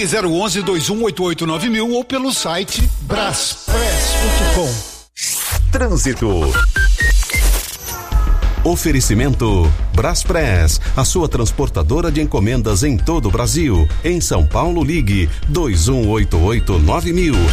Ligue 011-2188-9000 ou pelo site braspress.com. Trânsito. Oferecimento Braspress, a sua transportadora de encomendas em todo o Brasil. Em São Paulo, ligue 2188-9000.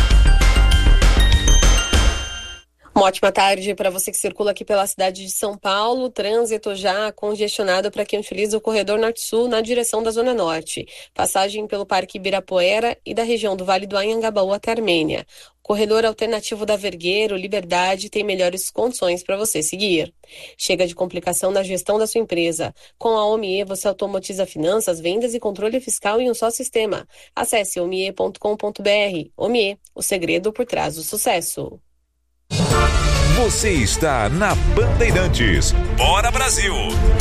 Uma ótima tarde para você que circula aqui pela cidade de São Paulo. Trânsito já congestionado para quem utiliza o corredor Norte-Sul na direção da Zona Norte. Passagem pelo Parque Ibirapuera e da região do Vale do Anhangabaú até Armênia. O corredor alternativo da Vergueiro, Liberdade, tem melhores condições para você seguir. Chega de complicação na gestão da sua empresa. Com a OMIE, você automatiza finanças, vendas e controle fiscal em um só sistema. Acesse omie.com.br. OMIE, o segredo por trás do sucesso. Você está na Bandeirantes. Bora, Brasil!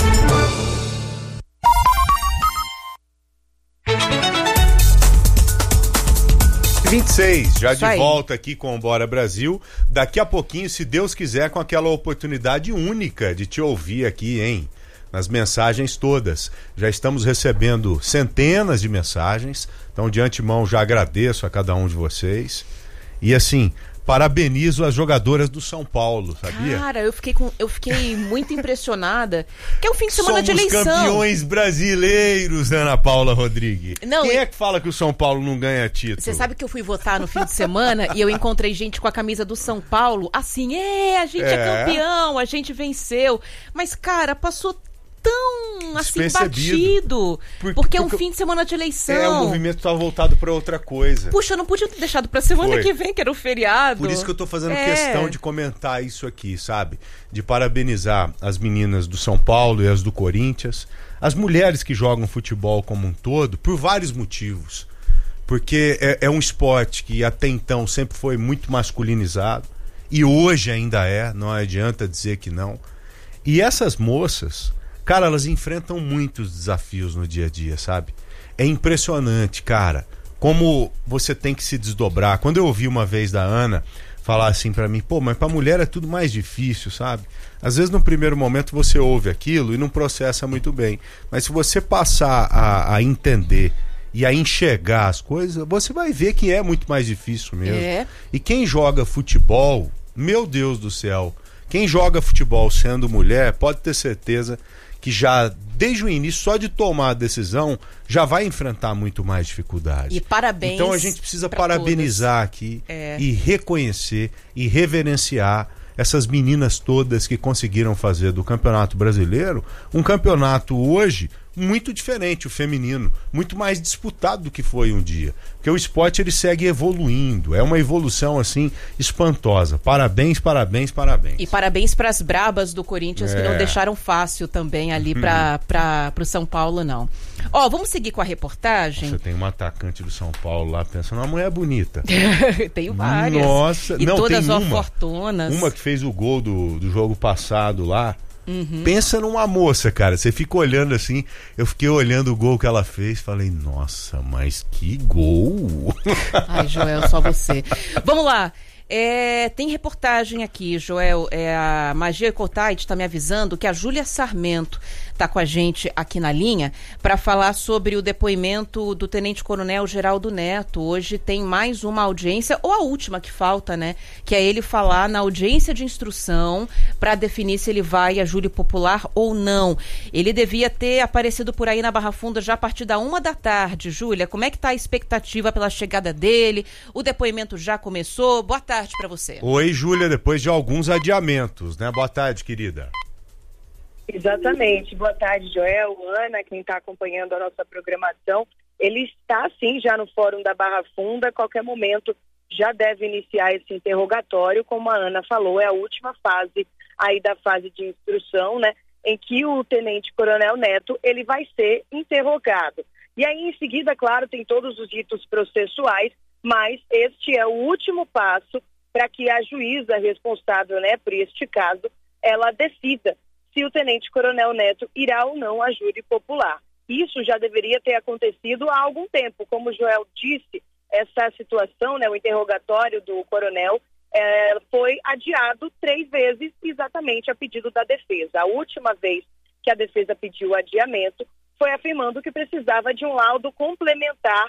Já de volta aqui com o Bora Brasil. Daqui a pouquinho, se Deus quiser, com aquela oportunidade única de te ouvir aqui, hein? Nas mensagens todas. Já estamos recebendo centenas de mensagens. Então, de antemão, já agradeço a cada um de vocês. E assim, parabenizo as jogadoras do São Paulo, sabia? Cara, eu fiquei muito impressionada, que é o fim de semana de eleição. Somos campeões brasileiros, Ana Paula Rodrigues. Não, Quem é que fala que o São Paulo não ganha título? Você sabe que eu fui votar no fim de semana e eu encontrei gente com a camisa do São Paulo, assim, a gente é campeão, a gente venceu. Mas, cara, passou tão assim batido, porque é um fim de semana de eleição. O movimento estava voltado para outra coisa. Puxa, não podia ter deixado para semana que vem, que era o feriado. Por isso que eu tô fazendo questão de comentar isso aqui, sabe? De parabenizar as meninas do São Paulo e as do Corinthians, as mulheres que jogam futebol como um todo, por vários motivos. Porque é um esporte que até então sempre foi muito masculinizado e hoje ainda não adianta dizer que não. E essas moças, cara, elas enfrentam muitos desafios no dia a dia, sabe? É impressionante, cara, como você tem que se desdobrar. Quando eu ouvi uma vez da Ana falar assim pra mim, mas pra mulher é tudo mais difícil, sabe? Às vezes no primeiro momento você ouve aquilo e não processa muito bem. Mas se você passar a entender e a enxergar as coisas, você vai ver que é muito mais difícil mesmo. E quem joga futebol, meu Deus do céu, quem joga futebol sendo mulher, pode ter certeza que já, desde o início, só de tomar a decisão, já vai enfrentar muito mais dificuldade. E parabéns. Então a gente precisa parabenizar aqui e reconhecer e reverenciar essas meninas todas que conseguiram fazer do Campeonato Brasileiro um campeonato hoje muito diferente, o feminino, muito mais disputado do que foi um dia, porque o esporte ele segue evoluindo, é uma evolução assim espantosa. Parabéns. E parabéns para as brabas do Corinthians que não deixaram fácil também ali para o São Paulo, não. Vamos seguir com a reportagem. Você tem uma atacante do São Paulo lá pensando, uma mulher bonita. Tenho várias. Nossa, e não, todas tem fortunas. Uma que fez o gol do jogo passado lá. Pensa numa moça, cara. Você fica olhando assim. Eu fiquei olhando o gol que ela fez. Falei, nossa, mas que gol! Ai, Joel, só você. Vamos lá. Tem reportagem aqui, Joel. A Magia Cotaide está me avisando que a Júlia Sarmento está com a gente aqui na linha para falar sobre o depoimento do Tenente Coronel Geraldo Neto. Hoje tem mais uma audiência, ou a última que falta, né? Que é ele falar na audiência de instrução para definir se ele vai a júri popular ou não. Ele devia ter aparecido por aí na Barra Funda já a partir da 13h. Júlia, como é que está a expectativa pela chegada dele? O depoimento já começou? Boa tarde para você. Oi, Júlia, depois de alguns adiamentos, né? Boa tarde, querida. Exatamente. Boa tarde, Joel, Ana, quem está acompanhando a nossa programação. Ele está, sim, já no Fórum da Barra Funda. A qualquer momento já deve iniciar esse interrogatório. Como a Ana falou, é a última fase aí da fase de instrução, né? Em que o Tenente Coronel Neto, ele vai ser interrogado. E aí, em seguida, claro, tem todos os ritos processuais, mas este é o último passo para que a juíza responsável, né, por este caso, ela decida se o Tenente Coronel Neto irá ou não a júri popular. Isso já deveria ter acontecido há algum tempo. Como o Joel disse, essa situação, né, o interrogatório do coronel, foi adiado 3 vezes, exatamente a pedido da defesa. A última vez que a defesa pediu adiamento foi afirmando que precisava de um laudo complementar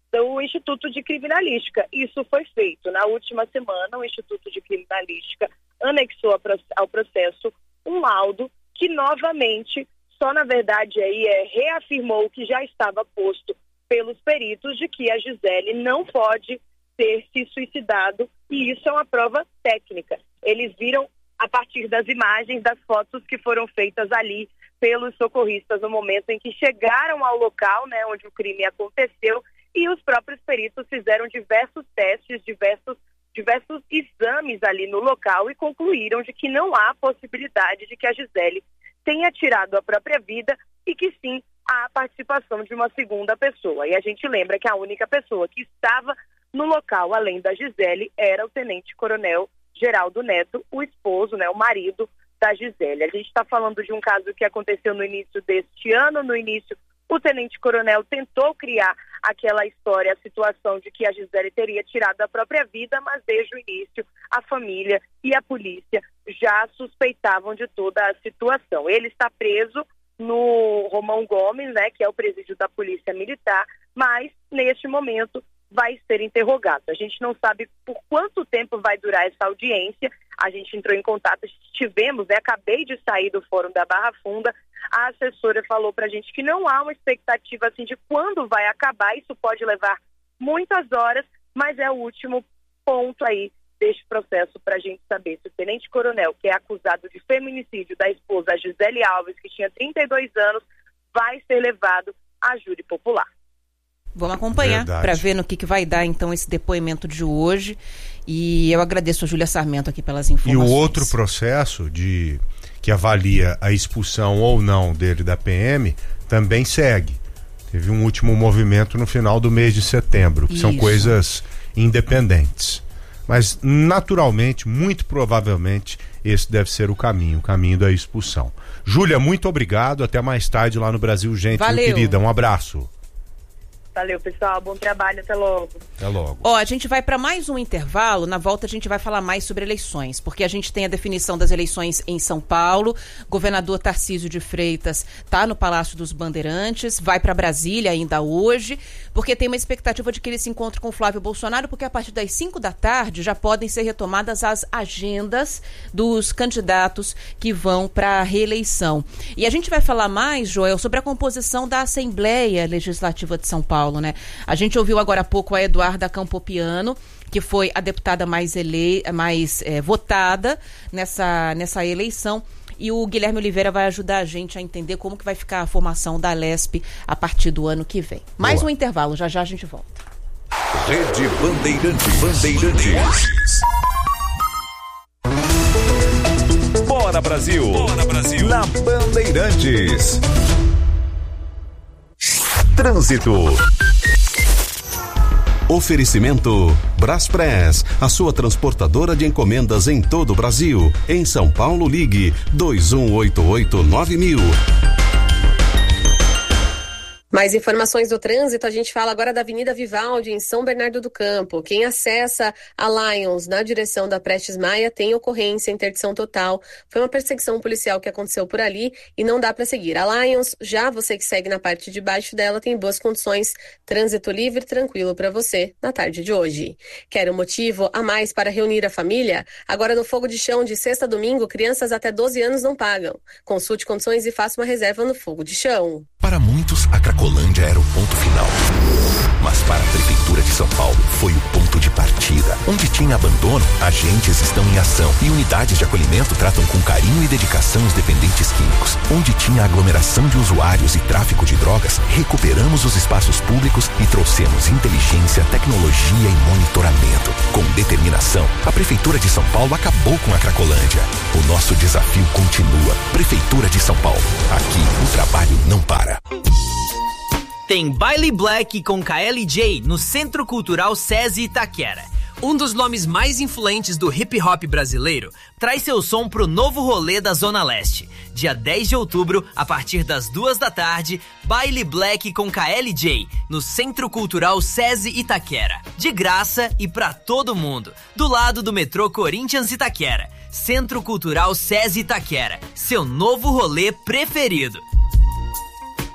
do Instituto de Criminalística. Isso foi feito. Na última semana, o Instituto de Criminalística anexou ao processo um laudo que novamente, só na verdade aí reafirmou o que já estava posto pelos peritos de que a Gisele não pode ter se suicidado, e isso é uma prova técnica. Eles viram a partir das imagens, das fotos que foram feitas ali pelos socorristas no momento em que chegaram ao local, né, onde o crime aconteceu, e os próprios peritos fizeram diversos testes, diversos exames ali no local e concluíram de que não há possibilidade de que a Gisele tenha tirado a própria vida e que sim há a participação de uma segunda pessoa. E a gente lembra que a única pessoa que estava no local, além da Gisele, era o tenente-coronel Geraldo Neto, o esposo, né, o marido da Gisele. A gente está falando de um caso que aconteceu no início deste ano. No início, o tenente-coronel tentou criar aquela história, a situação de que a Gisele teria tirado a própria vida, mas desde o início a família e a polícia já suspeitavam de toda a situação. Ele está preso no Romão Gomes, né, que é o presídio da Polícia Militar, mas neste momento vai ser interrogado. A gente não sabe por quanto tempo vai durar essa audiência. A gente entrou em contato, tivemos, né, acabei de sair do Fórum da Barra Funda, a assessora falou pra gente que não há uma expectativa assim de quando vai acabar, isso pode levar muitas horas, mas é o último ponto aí deste processo para a gente saber se o tenente-coronel, que é acusado de feminicídio da esposa Gisele Alves, que tinha 32 anos, vai ser levado à júri popular. Vamos acompanhar para ver no que vai dar, então, esse depoimento de hoje. E eu agradeço a Júlia Sarmento aqui pelas informações. E o outro processo que avalia a expulsão ou não dele da PM também segue. Teve um último movimento no final do mês de setembro, que são coisas independentes. Mas, naturalmente, muito provavelmente, esse deve ser o caminho da expulsão. Júlia, muito obrigado. Até mais tarde lá no Brasil Gente, Valeu. Meu querida. Um abraço. Valeu, pessoal. Bom trabalho. Até logo. Até logo. Ó, a gente vai para mais um intervalo. Na volta a gente vai falar mais sobre eleições, porque a gente tem a definição das eleições em São Paulo. Governador Tarcísio de Freitas está no Palácio dos Bandeirantes, vai para Brasília ainda hoje, porque tem uma expectativa de que ele se encontre com o Flávio Bolsonaro, porque a partir das 5 da tarde já podem ser retomadas as agendas dos candidatos que vão para a reeleição. E a gente vai falar mais, Joel, sobre a composição da Assembleia Legislativa de São Paulo. Né? A gente ouviu agora há pouco a Eduarda Campopiano, que foi a deputada mais votada nessa eleição, e o Guilherme Oliveira vai ajudar a gente a entender como que vai ficar a formação da Lesp a partir do ano que vem. Mais um intervalo, já a gente volta. Rede Bandeirantes. Bora Brasil! Bora Brasil! Na Bandeirantes. Trânsito. Oferecimento Braspress, a sua transportadora de encomendas em todo o Brasil. Em São Paulo, ligue 2188-9000. Mais informações do trânsito, a gente fala agora da Avenida Vivaldi, em São Bernardo do Campo. Quem acessa a Lions na direção da Prestes Maia tem ocorrência, interdição total. Foi uma perseguição policial que aconteceu por ali e não dá para seguir. A Lions, já você que segue na parte de baixo dela, tem boas condições, trânsito livre, tranquilo para você na tarde de hoje. Quer um motivo a mais para reunir a família? Agora no Fogo de Chão, de sexta a domingo, crianças até 12 anos não pagam. Consulte condições e faça uma reserva no Fogo de Chão. Para muitos, a Cracolândia era o ponto final. Mas para a Prefeitura de São Paulo, foi o ponto de partida. Onde tinha abandono, agentes estão em ação e unidades de acolhimento tratam com carinho e dedicação os dependentes químicos. Onde tinha aglomeração de usuários e tráfico de drogas, recuperamos os espaços públicos e trouxemos inteligência, tecnologia e monitoramento. Com determinação, a Prefeitura de São Paulo acabou com a Cracolândia. O nosso desafio continua. Prefeitura de São Paulo. Aqui, o trabalho não para. Tem Baile Black com KLJ no Centro Cultural SESI Itaquera. Um dos nomes mais influentes do hip hop brasileiro traz seu som pro novo rolê da Zona Leste. Dia 10 de outubro, a partir das 2 da tarde, Baile Black com KLJ no Centro Cultural SESI Itaquera. De graça e pra todo mundo. Do lado do metrô Corinthians Itaquera. Centro Cultural SESI Itaquera. Seu novo rolê preferido.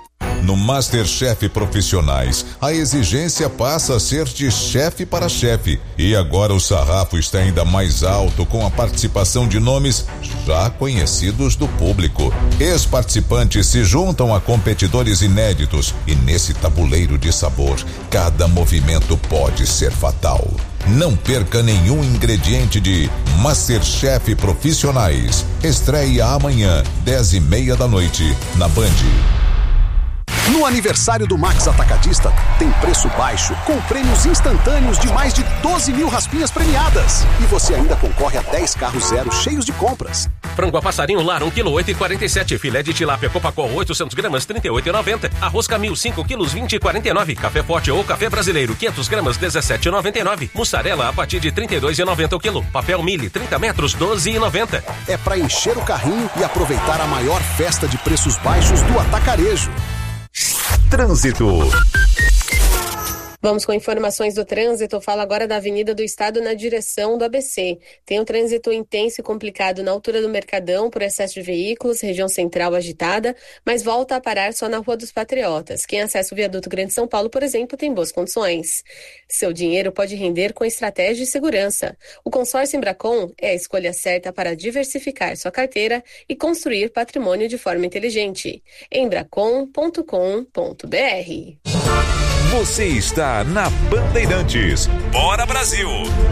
No MasterChef Profissionais, a exigência passa a ser de chefe para chefe. E agora o sarrafo está ainda mais alto com a participação de nomes já conhecidos do público. Ex-participantes se juntam a competidores inéditos e nesse tabuleiro de sabor, cada movimento pode ser fatal. Não perca nenhum ingrediente de MasterChef Profissionais. Estreia amanhã, 10:30 da noite, na Band. No aniversário do Max Atacadista, tem preço baixo, com prêmios instantâneos de mais de 12 mil raspinhas premiadas. E você ainda concorre a 10 carros zero cheios de compras. Frango a passarinho lar, 1 kg, 8,47. Filé de tilápia Copacol, 800 gramas, 38,90. Arroz Camil, 5 quilos, 20,49. Café Forte ou Café Brasileiro, 500 gramas, 17,99. Mussarela a partir de 32,90 o quilo. Papel Mille, 30 metros, 12,90. É para encher o carrinho e aproveitar a maior festa de preços baixos do atacarejo. Trânsito. Vamos com informações do trânsito. Fala agora da Avenida do Estado na direção do ABC. Tem um trânsito intenso e complicado na altura do Mercadão por excesso de veículos, região central agitada, mas volta a parar só na Rua dos Patriotas. Quem acessa o viaduto Grande São Paulo, por exemplo, tem boas condições. Seu dinheiro pode render com estratégia e segurança. O consórcio Embracon é a escolha certa para diversificar sua carteira e construir patrimônio de forma inteligente. Embracon.com.br. Você está na Bandeirantes. Bora Brasil!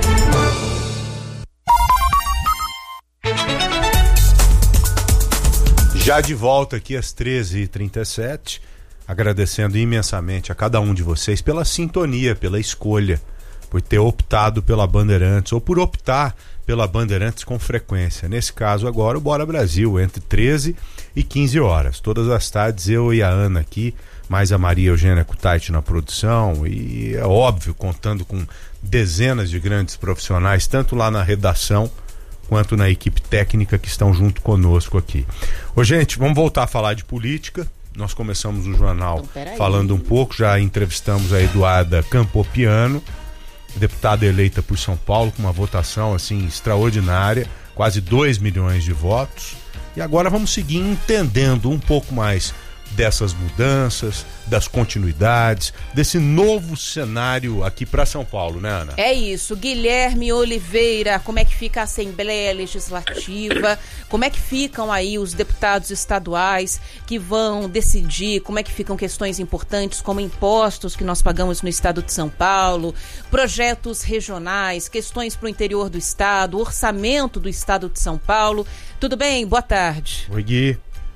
Já de volta aqui às 13h37, agradecendo imensamente a cada um de vocês pela sintonia, pela escolha, por ter optado pela Bandeirantes ou por optar pela Bandeirantes com frequência. Nesse caso agora o Bora Brasil, entre 13 e 15 horas. Todas as tardes eu e a Ana aqui, mais a Maria Eugênia Kutaiti na produção e, é óbvio, contando com dezenas de grandes profissionais, tanto lá na redação quanto na equipe técnica que estão junto conosco aqui. Ô, gente, vamos voltar a falar de política. Nós começamos o jornal falando um pouco, já entrevistamos a Eduarda Campopiano, deputada eleita por São Paulo, com uma votação assim extraordinária, quase 2 milhões de votos. E agora vamos seguir entendendo um pouco mais dessas mudanças, das continuidades, desse novo cenário aqui para São Paulo, né, Ana? É isso. Guilherme Oliveira, como é que fica a Assembleia Legislativa? Como é que ficam aí os deputados estaduais que vão decidir? Como é que ficam questões importantes como impostos que nós pagamos no estado de São Paulo, projetos regionais, questões para o interior do estado, orçamento do estado de São Paulo? Tudo bem? Boa tarde. Oi, Gui.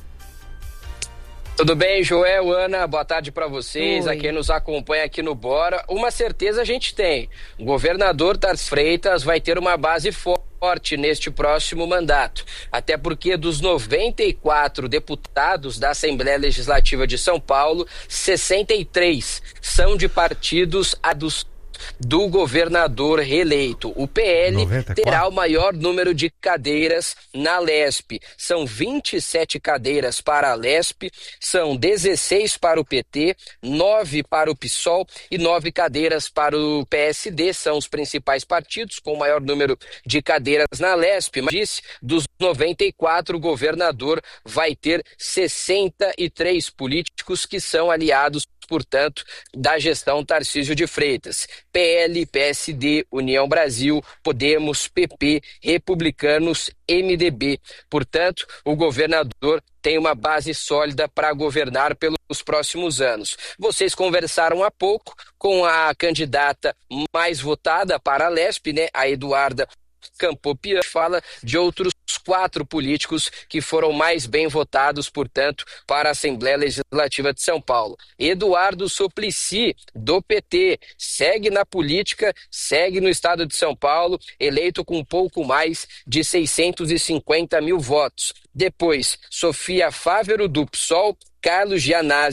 Tudo bem, Joel, Ana, boa tarde para vocês, Oi. a quem nos acompanha aqui no Bora. Uma certeza a gente tem, o governador Tarcísio Freitas vai ter uma base forte neste próximo mandato, até porque dos 94 deputados da Assembleia Legislativa de São Paulo, 63 são de partidos do governador reeleito. O PL 94. Terá o maior número de cadeiras na Lesp. São 27 cadeiras para a Lesp, são 16 para o PT, 9 para o PSOL e 9 cadeiras para o PSD. São os principais partidos com o maior número de cadeiras na Lesp. Mas disse, dos 94, o governador vai ter 63 políticos que são aliados, portanto, da gestão Tarcísio de Freitas. PL, PSD, União Brasil, Podemos, PP, Republicanos, MDB. Portanto, o governador tem uma base sólida para governar pelos próximos anos. Vocês conversaram há pouco com a candidata mais votada para a Lesp, né, a Eduarda Campopiano, fala de outros 4 políticos que foram mais bem votados, portanto, para a Assembleia Legislativa de São Paulo. Eduardo Suplicy, do PT, segue na política, segue no estado de São Paulo, eleito com um pouco mais de 650 mil votos. Depois, Sofia Fávero, do PSOL, Carlos Gianazzi,